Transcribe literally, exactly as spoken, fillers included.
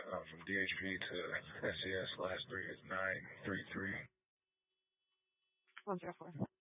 uh, from D H V to S C S. Last three is nine three three. one zero four.